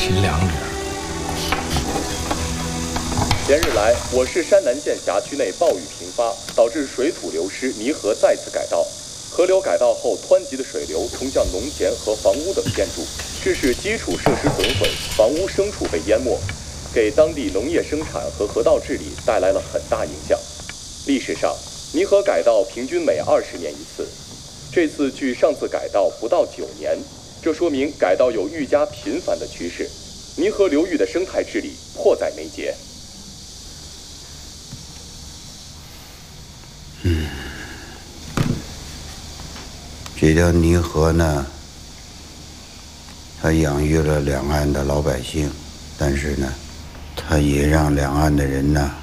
凭良知。 连日来，我市山南县辖区内暴雨频发，导致水土流失，泥河再次改道。河流改道后，湍急的水流冲向农田和房屋等建筑，致使基础设施损毁，房屋牲畜被淹没，给当地农业生产和河道治理带来了很大影响。历史上，泥河改道平均每20年一次，这次距上次改道不到9年，这说明改道有愈加频繁的趋势，泥河流域的生态治理迫在眉睫。 这条泥河呢，它养育了两岸的老百姓，但是呢，它也让两岸的人呢